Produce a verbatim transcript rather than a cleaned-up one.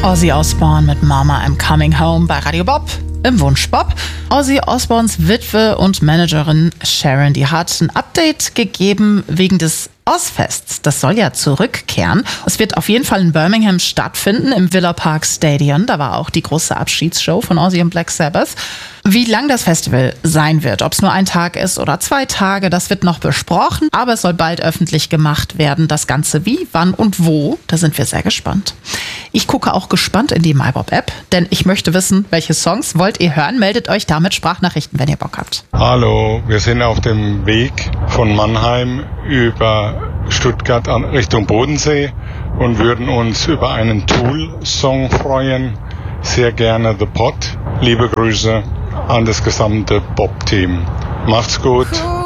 Ozzy Osbourne mit Mama I'm Coming Home bei Radio Bob im Wunsch Bob. Ozzy Osbournes Witwe und Managerin Sharon, die hat ein Update gegeben wegen des Ozzfests. Das soll ja zurückkehren. Es wird auf jeden Fall in Birmingham stattfinden, im Villa Park Stadion. Da war auch die große Abschiedsshow von Ozzy und Black Sabbath. Wie lang das Festival sein wird, ob es nur ein Tag ist oder zwei Tage, das wird noch besprochen. Aber es soll bald öffentlich gemacht werden. Das Ganze wie, wann und wo, da sind wir sehr gespannt. Ich gucke auch gespannt in die MyBob-App, denn ich möchte wissen, welche Songs wollt ihr hören. Meldet euch da mit Sprachnachrichten, wenn ihr Bock habt. Hallo, wir sind auf dem Weg von Mannheim über Stuttgart an Richtung Bodensee und würden uns über einen Tool-Song freuen. Sehr gerne The Pot. Liebe Grüße an das gesamte Bob-Team. Macht's gut.